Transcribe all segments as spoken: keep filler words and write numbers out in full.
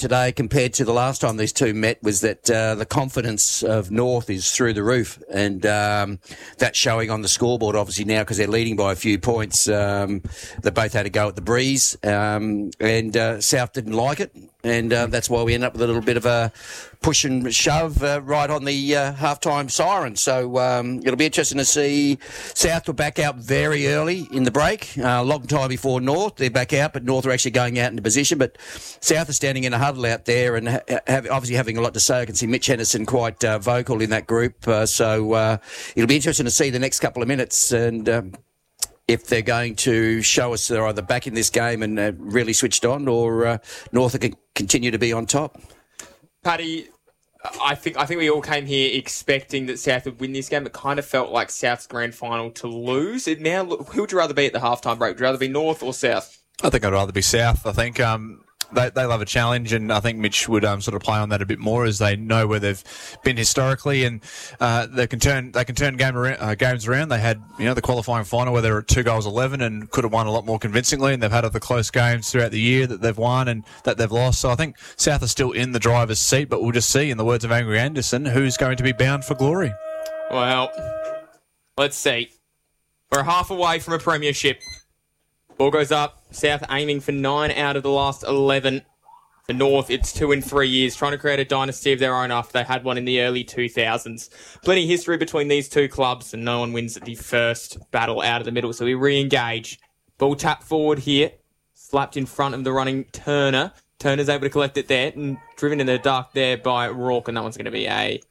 today compared to the last time these two met was that uh, the confidence of North is through the roof, and um, that's showing on the scoreboard obviously now because they're leading by a few points. Um, they both had a go at the breeze, um, and uh, South didn't like it, and uh, that's why we end up with a little bit of a push and shove uh, right on the uh, half-time siren. So um, it'll be interesting to see. South were back out very early in the break, a uh, long time before North. They're back out, but North are actually going out into position. But South are standing in a huddle out there and ha- have, obviously having a lot to say. I can see Mitch Henderson quite uh, vocal in that group. Uh, so uh, it'll be interesting to see the next couple of minutes and um, if they're going to show us they're either back in this game and uh, really switched on, or uh, North can continue to be on top. Paddy, I think I think we all came here expecting that South would win this game. It kind of felt like South's grand final to lose. It now, who would you rather be at the halftime break? Would you rather be North or South? I think I'd rather be South. I think um, they they love a challenge, and I think Mitch would um, sort of play on that a bit more as they know where they've been historically, and uh, they can turn they can turn game around, uh, games around. They had you know the qualifying final where they were at two goals eleven and could have won a lot more convincingly, and they've had other close games throughout the year that they've won and that they've lost. So I think South are still in the driver's seat, but we'll just see, in the words of Angry Anderson, who's going to be bound for glory. Well, let's see. We're half away from a premiership. Ball goes up. South aiming for nine out of the last eleven. For North, it's two in three years, trying to create a dynasty of their own after they had one in the early two thousands. Plenty of history between these two clubs, and no one wins the first battle out of the middle, so we re-engage. Ball tap forward here, slapped in front of the running Turner. Turner's able to collect it there, and driven in the dark there by Rourke, and that one's going to be a,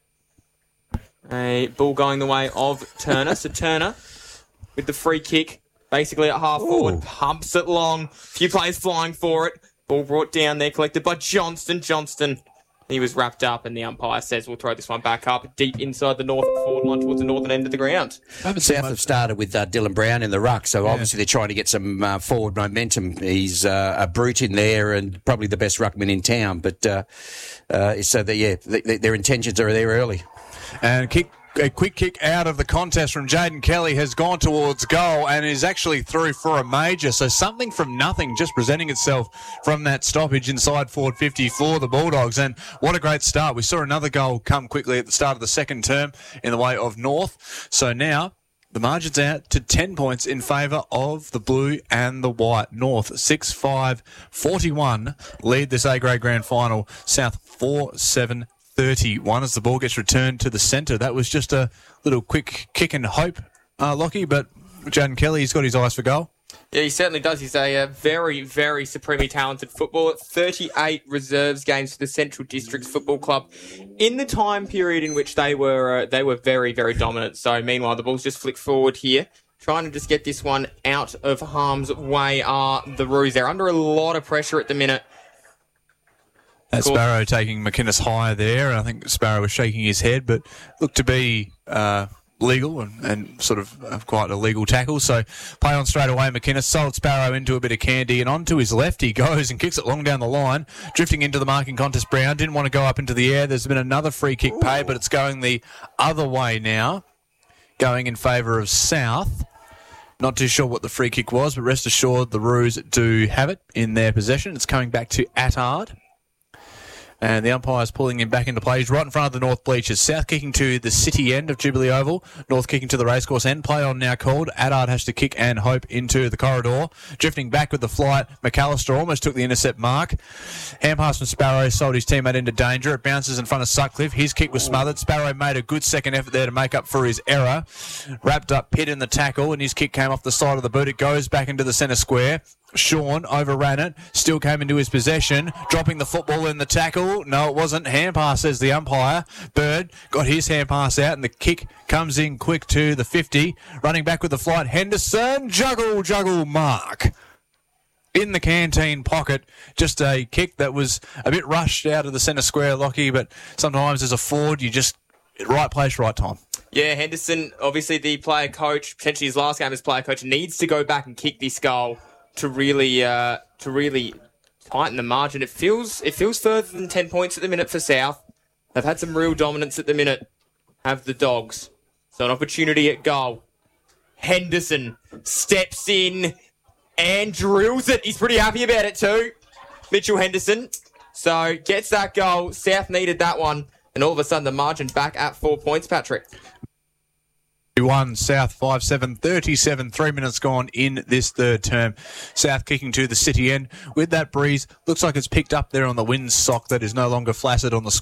a ball going the way of Turner. So Turner, with the free kick, basically at half forward, Ooh. pumps it long. Few players flying for it. Ball brought down there, collected by Johnston. Johnston, he was wrapped up, and the umpire says we'll throw this one back up deep inside the north forward line towards the northern end of the ground. South have started with uh, Dylan Brown in the ruck, so yeah. obviously they're trying to get some uh, forward momentum. He's uh, a brute in there and probably the best ruckman in town. But uh, uh, so that yeah, th- th- their intentions are there early. And kick. A quick kick out of the contest from Jaden Kelly has gone towards goal and is actually through for a major. So something from nothing just presenting itself from that stoppage inside forward fifty for the Bulldogs. And what a great start. We saw another goal come quickly at the start of the second term in the way of North. So now the margin's out to ten points in favour of the blue and the white. North six five forty-one lead this A-grade grand final. South four seven thirty-one as the ball gets returned to the centre. That was just a little quick kick and hope, uh, Lockie, but Jaden Kelly, he's got his eyes for goal. Yeah, he certainly does. He's a, a very, very supremely talented footballer. thirty-eight reserves games for the Central Districts Football Club in the time period in which they were uh, they were very, very dominant. So meanwhile, the ball's just flicked forward here. Trying to just get this one out of harm's way are the Roos. They're under a lot of pressure at the minute. That's Sparrow taking McInnes higher there. I think Sparrow was shaking his head, but looked to be uh, legal and, and sort of uh, quite a legal tackle. So play on straight away. McInnes sold Sparrow into a bit of candy, and onto his left he goes and kicks it long down the line, drifting into the marking contest. Brown didn't want to go up into the air. There's been another free kick Ooh. paid, but it's going the other way now, going in favour of South. Not too sure what the free kick was, but rest assured the Roos do have it in their possession. It's coming back to Attard. And the umpire's pulling him back into play. He's right in front of the North bleachers. South kicking to the city end of Jubilee Oval. North kicking to the racecourse end. Play on now called. Attard has to kick and Hope into the corridor. Drifting back with the flight. McAllister almost took the intercept mark. Hand pass from Sparrow sold his teammate into danger. It bounces in front of Sutcliffe. His kick was smothered. Sparrow made a good second effort there to make up for his error. Wrapped up Pitt in the tackle, and his kick came off the side of the boot. It goes back into the centre square. Sean overran it, still came into his possession, dropping the football in the tackle. No, it wasn't. Hand pass, says the umpire. Bird got his hand pass out, and the kick comes in quick to the fifty. Running back with the flight, Henderson. Juggle, juggle, mark. In the canteen pocket, just a kick that was a bit rushed out of the centre square, Lockie, but sometimes as a forward, you just, right place, right time. Yeah, Henderson, obviously the player coach, potentially his last game as player coach, needs to go back and kick this goal to really uh, to really tighten the margin. It feels it feels further than ten points at the minute for South. They've had some real dominance at the minute, have the Dogs. So an opportunity at goal. Henderson steps in and drills it. He's pretty happy about it too. Mitchell Henderson So gets that goal. South needed that one. And all of a sudden, the margin back at four points, Patrick. One South five seven thirty-seven, three minutes gone in this third term. South kicking to the city end with that breeze. Looks like it's picked up there on the wind sock that is no longer flaccid on the